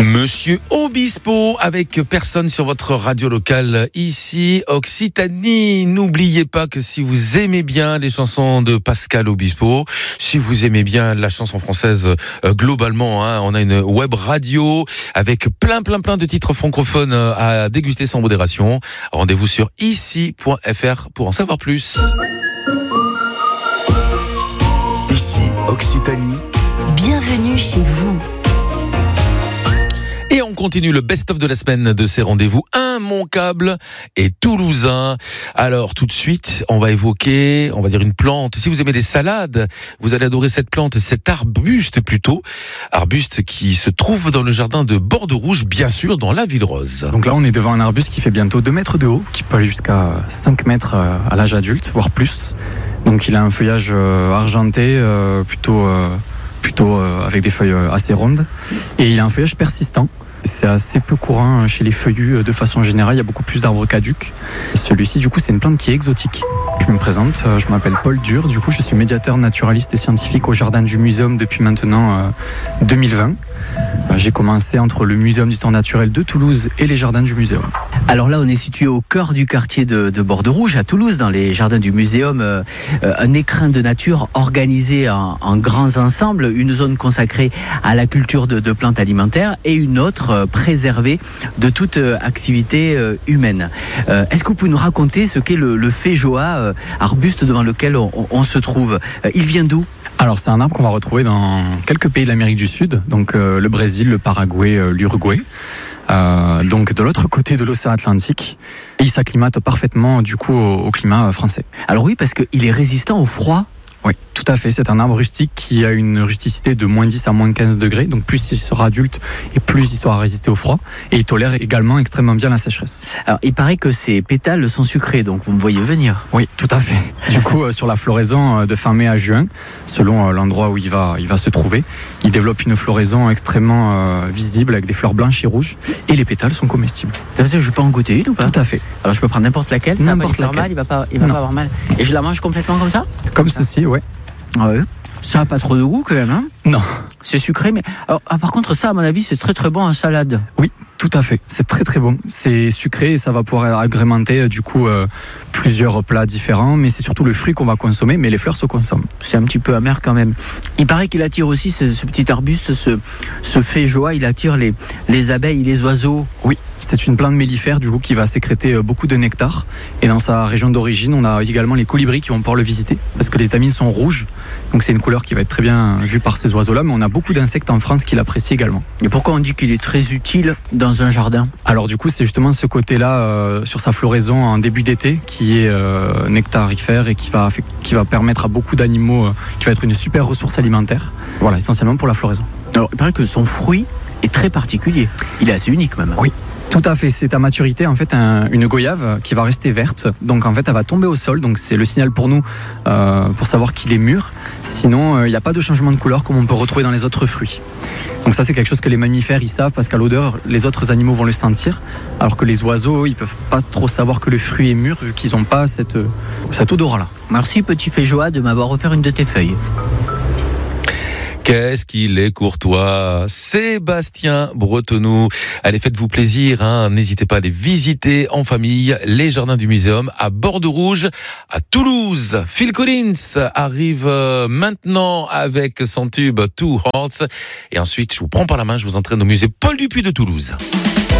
Monsieur Obispo, avec personne sur votre radio locale ici, Occitanie. N'oubliez pas que si vous aimez bien les chansons de Pascal Obispo, si vous aimez bien la chanson française globalement, on a une web radio avec plein de titres francophones à déguster sans modération. Rendez-vous sur ici.fr pour en savoir plus. Ici, Occitanie. Bienvenue chez vous. Et on continue le best-of de la semaine de ces rendez-vous immanquables et toulousains. Alors tout de suite, on va dire une plante. Si vous aimez les salades, vous allez adorer cette plante, cet arbuste qui se trouve dans le jardin de Borderouge, bien sûr dans la Ville Rose. Donc là, on est devant un arbuste qui fait bientôt 2 mètres de haut, qui peut aller jusqu'à 5 mètres à l'âge adulte, voire plus. Donc il a un feuillage argenté, plutôt avec des feuilles assez rondes. Et il a un feuillage persistant. C'est assez peu courant chez les feuillus de façon générale, il y a beaucoup plus d'arbres caducs. Celui-ci, du coup, c'est une plante qui est exotique. Je me présente, je m'appelle Paul Dur, du coup, je suis médiateur naturaliste et scientifique au Jardin du Muséum depuis maintenant 2020. J'ai commencé entre le Muséum d'Histoire Naturelle de Toulouse et les Jardins du Muséum. Alors là, on est situé au cœur du quartier de Borderouge, à Toulouse, dans les Jardins du Muséum. Un écrin de nature organisé en grands ensembles, une zone consacrée à la culture de plantes alimentaires et une autre préservée de toute activité humaine. Est-ce que vous pouvez nous raconter ce qu'est le féjoa, arbuste devant lequel on se trouve? Il vient d'où? Alors c'est un arbre qu'on va retrouver dans quelques pays de l'Amérique du Sud, donc le Brésil, le Paraguay, l'Uruguay. Donc de l'autre côté de l'océan Atlantique, et il s'acclimate parfaitement du coup au climat français. Alors oui, parce qu'il est résistant au froid. Oui, tout à fait. C'est un arbre rustique qui a une rusticité de moins 10 à moins 15 degrés. Donc plus il sera adulte et plus il sera résisté au froid. Et il tolère également extrêmement bien la sécheresse. Alors il paraît que ses pétales sont sucrés, donc vous me voyez venir. Oui, tout à fait. Du coup, sur la floraison de fin mai à juin, selon l'endroit où il va se trouver, il développe une floraison extrêmement visible avec des fleurs blanches et rouges. Et les pétales sont comestibles. Je peux en goûter une ou pas? Tout à fait. Alors je peux prendre n'importe laquelle, ça va pas faire mal, il va pas avoir mal. Et je la mange complètement comme ça? Comme ceci, ouais. Ouais. Ça n'a pas trop de goût quand même, hein? Non. C'est sucré, mais alors, par contre ça, à mon avis, c'est très bon en salade. Oui, tout à fait. C'est très bon. C'est sucré et ça va pouvoir agrémenter du coup plusieurs plats différents, mais c'est surtout le fruit qu'on va consommer, mais les fleurs se consomment. C'est un petit peu amer quand même. Il paraît qu'il attire aussi ce petit arbuste, ce féjoa, il attire les abeilles, les oiseaux. Oui, c'est une plante mellifère du coup qui va sécréter beaucoup de nectar. Et dans sa région d'origine, on a également les colibris qui vont pouvoir le visiter parce que les étamines sont rouges. Donc c'est une couleur qui va être très bien vue par ces oiseaux-là, mais on a beaucoup d'insectes en France qui l'apprécient également. Et pourquoi on dit qu'il est très utile dans un jardin? Alors du coup, c'est justement ce côté-là sur sa floraison en début d'été qui est nectarifère et qui va permettre à beaucoup d'animaux, qui va être une super ressource alimentaire. Voilà, essentiellement pour la floraison. Alors il paraît que son fruit est très particulier. Il est assez unique même. Oui. Tout à fait, c'est à maturité en fait une goyave qui va rester verte, donc en fait elle va tomber au sol, donc c'est le signal pour nous pour savoir qu'il est mûr. Sinon il n'y a pas de changement de couleur comme on peut retrouver dans les autres fruits. Donc ça c'est quelque chose que les mammifères ils savent parce qu'à l'odeur les autres animaux vont le sentir, alors que les oiseaux ils peuvent pas trop savoir que le fruit est mûr vu qu'ils n'ont pas cette odorat là. Merci petit féjoa de m'avoir offert une de tes feuilles. Qu'est-ce qu'il est courtois, Sébastien Bretonneau. Allez, faites-vous plaisir, n'hésitez pas à aller visiter en famille les Jardins du Muséum à Borderouge, à Toulouse. Phil Collins arrive maintenant avec son tube Two Hearts. Et ensuite, je vous prends par la main, je vous entraîne au musée Paul Dupuy de Toulouse.